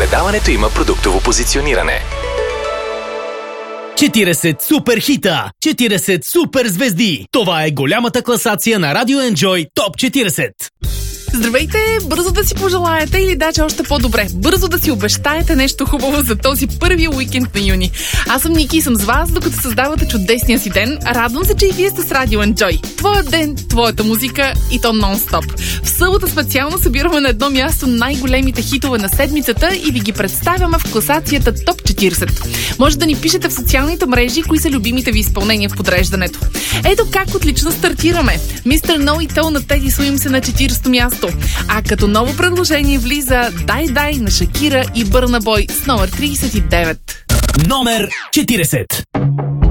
Предаването има продуктово позициониране. 40 супер хита, 40 супер звезди. Това е голямата класация на Radio Enjoy Топ 40. Здравейте! Бързо да си пожелаете или даже още по-добре, бързо да си обещаете нещо хубаво за този първи уикенд на юни. Аз съм Ники и съм с вас, докато създавате чудесния си ден. Радвам се, че и вие сте с Radio Enjoy. Твоят ден, твоята музика и то нон-стоп. В събота специално събираме на едно място най-големите хитове на седмицата и ви ги представяме в класацията Топ 40. Може да ни пишете в социалните мрежи, кои са любимите ви изпълнения в подреждането. Ето как отлично стартираме. Мистер No и Toe на Теди Суимс е на 40-то място. А като ново предложение влиза Дай на Шакира и Бърна Бой с номер 39. Номер 40.